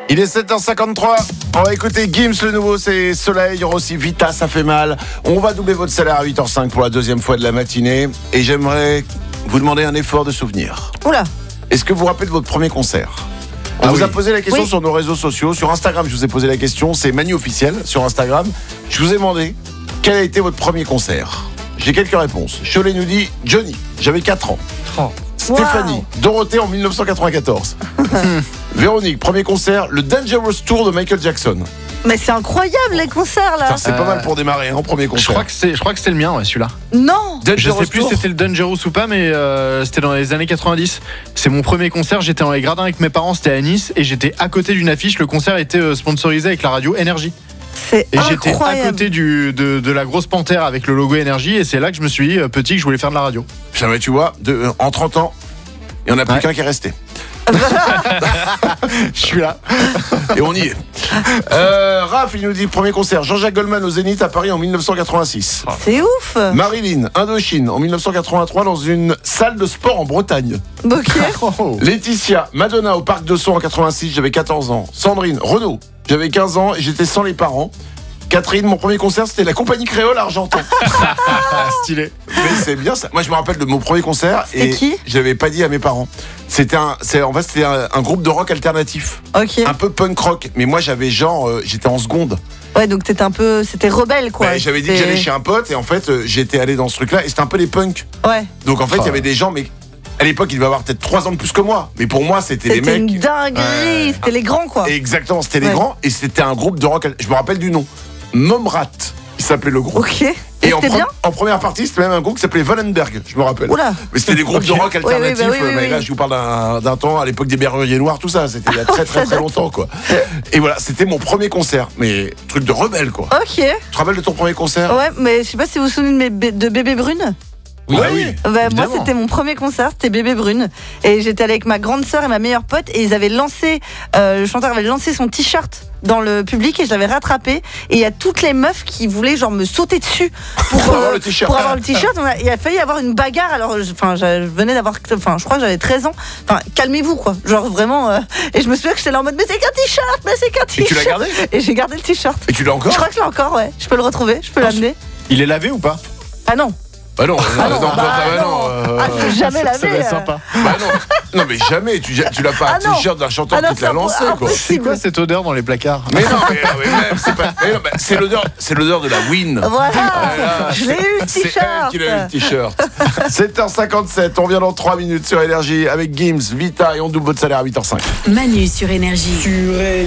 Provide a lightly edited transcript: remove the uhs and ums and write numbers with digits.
Il est 7h53, on va écouter Gims, le nouveau c'est Soleil, il y aura aussi Vita, ça fait mal. On va doubler votre salaire à 8h05 pour la deuxième fois de la matinée. Et j'aimerais vous demander un effort de souvenir. Oula. Est-ce que vous vous rappelez de votre premier concert ? On vous a posé la question sur nos réseaux sociaux. Sur Instagram, je vous ai posé la question, c'est Manu Officiel sur Instagram. Je vous ai demandé quel a été votre premier concert. J'ai quelques réponses. Cholet nous dit Johnny, j'avais 4 ans. Stéphanie, Dorothée en 1994. Véronique, premier concert, le Dangerous Tour de Michael Jackson. Mais c'est incroyable les concerts là. C'est pas mal pour démarrer, hein, premier concert. Je crois que c'est le mien, ouais, celui-là. Non. Je sais plus si c'était le Dangerous ou pas, mais c'était dans les années 90. C'est mon premier concert, j'étais dans les gradins avec mes parents, c'était à Nice, et j'étais à côté d'une affiche. Le concert était sponsorisé avec la radio Énergie. C'est et incroyable. j'étais à côté de la grosse panthère avec le logo Énergie, et c'est là que je me suis dit, petit, que je voulais faire de la radio. Jamais, tu vois, en 30 ans, il n'y en a plus qu'un qui est resté. Je suis là. Et on y est. Raph, il nous dit premier concert, Jean-Jacques Goldman au Zénith à Paris en 1986. C'est ouf. Marilyn, Indochine en 1983 dans une salle de sport en Bretagne. Ok. Laetitia, Madonna au Parc de Sceaux en 86, j'avais 14 ans. Sandrine, Renaud, j'avais 15 ans et j'étais sans les parents. Catherine, mon premier concert, c'était la compagnie créole Argentan. Stylé. Mais c'est bien ça. Moi, je me rappelle de mon premier concert et je l'avais pas dit à mes parents. C'était un groupe de rock alternatif. Ok. Un peu punk rock. Mais moi, j'avais j'étais en seconde. Ouais, donc c'était rebelle quoi. Bah, j'avais dit que j'allais chez un pote et en fait, j'étais allé dans ce truc-là et c'était un peu les punks. Ouais. Donc en fait, il y avait des gens, mais à l'époque, il devait avoir peut-être 3 ans de plus que moi. Mais pour moi, c'était les mecs. C'était une dinguerie. C'était les grands quoi. Exactement, c'était les grands et c'était un groupe de rock. Je me rappelle du nom. Momrat, il s'appelait le groupe. Ok. Et bien en première partie, c'était même un groupe qui s'appelait Wallenberg, je me rappelle. Oula. Mais c'était des groupes de rock alternatifs. Oui. Mais là, je vous parle d'un temps, à l'époque des Berruriers Noirs, tout ça. C'était il y a très longtemps, quoi. Et voilà, c'était mon premier concert. Mais truc de rebelle, quoi. Ok. Tu te rappelles de ton premier concert ? Ouais, mais je sais pas si vous vous souvenez de Bébé Brune. Oui. Moi, c'était mon premier concert, c'était Bébé Brune. Et j'étais allée avec ma grande sœur et ma meilleure pote. Et ils avaient lancé, le chanteur avait lancé son t-shirt dans le public et je l'avais rattrapé. Et il y a toutes les meufs qui voulaient genre me sauter dessus pour avoir le t-shirt. Il a failli avoir une bagarre. Alors, je venais d'avoir, je crois que j'avais 13 ans. Enfin, calmez-vous quoi. Genre vraiment. Et je me souviens que j'étais là en mode, mais c'est qu'un t-shirt. Et tu l'as gardé ? Et j'ai gardé le t-shirt. Et tu l'as encore ? Je crois que je l'ai encore, ouais. Je peux le retrouver, je peux l'amener. Il est lavé ou pas ? Ah non. Bah non, je vais jamais laver. Ça va être sympa. Bah non, mais jamais, tu l'as pas un t-shirt d'un chanteur qui te l'a lancé, quoi. C'est quoi cette odeur dans les placards ? Mais non, mais même, c'est pas. Mais non, c'est l'odeur de la Win. Voilà, je l'ai eu le t-shirt. C'est elle qui l'a eu le t-shirt. 7h57, on vient dans 3 minutes sur Énergie avec Gims, Vita et on double votre salaire à 8h05. Manu sur Énergie.